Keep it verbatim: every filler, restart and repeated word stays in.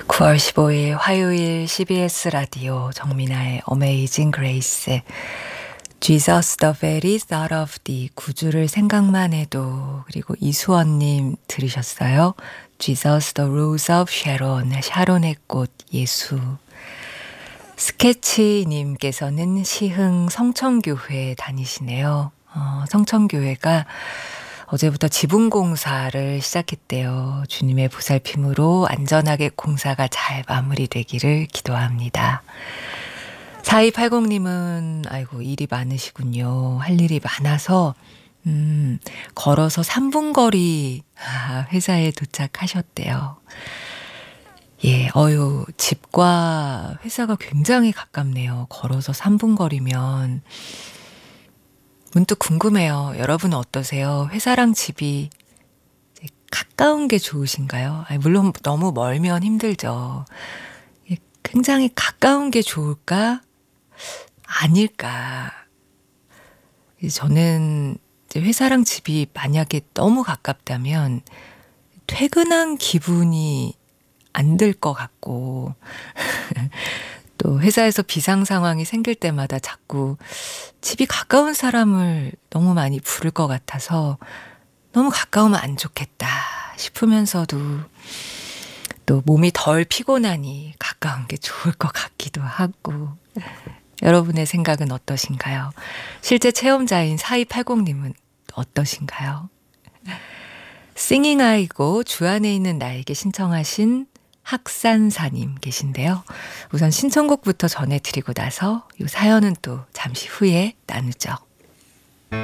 구월 십오일 화요일 씨비에스 라디오 정민아의 어메이징 그레이스 Jesus the very thought of thee 구주를 생각만 해도. 그리고 이수원님 들으셨어요? Jesus the rose of Sharon 샤론의 꽃 예수. 스케치님께서는 시흥 성천교회 다니시네요. 어, 성천교회가 어제부터 지붕공사를 시작했대요. 주님의 보살핌으로 안전하게 공사가 잘 마무리되기를 기도합니다. 사이팔공님은 아이고 일이 많으시군요. 할 일이 많아서 음, 걸어서 삼 분 거리 아, 회사에 도착하셨대요. 예, 어유 집과 회사가 굉장히 가깝네요. 걸어서 삼 분 거리면. 문득 궁금해요. 여러분은 어떠세요? 회사랑 집이 가까운 게 좋으신가요? 아니, 물론 너무 멀면 힘들죠. 굉장히 가까운 게 좋을까? 아닐까? 저는 이제 회사랑 집이 만약에 너무 가깝다면 퇴근한 기분이 안 들 것 같고 또 회사에서 비상 상황이 생길 때마다 자꾸 집이 가까운 사람을 너무 많이 부를 것 같아서 너무 가까우면 안 좋겠다 싶으면서도 또 몸이 덜 피곤하니 가까운 게 좋을 것 같기도 하고. 여러분의 생각은 어떠신가요? 실제 체험자인 사이팔공님은 어떠신가요? 싱잉아이고 주 안에 있는 나에게 신청하신 학산사님 계신데요. 우선 신청곡부터 전해드리고 나서 이 사연은 또 잠시 후에 나누죠.